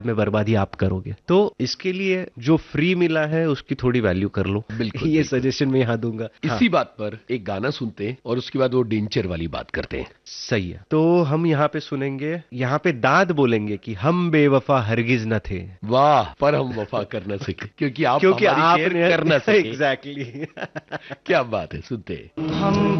में बर्बादी आप करोगे। तो इसके लिए जो फ्री मिला है उसकी थोड़ी वैल्यू कर लो। बिल्कुल ये बिल्कुल। सजेशन मैं यहाँ दूंगा। हाँ इसी बात पर एक गाना सुनते हैं और उसके बाद वो डेंचर वाली बात करते हैं। सही है। तो हम यहाँ पे सुनेंगे, यहाँ पे दाद बोलेंगे कि हम बेवफा हरगिज न थे। वाह, पर हम वफा कर ना सके क्योंकि आप क्योंकि हमारी केयर आपने कर ना सके। एग्जैक्टली क्या बात है, सुनते हैं। हम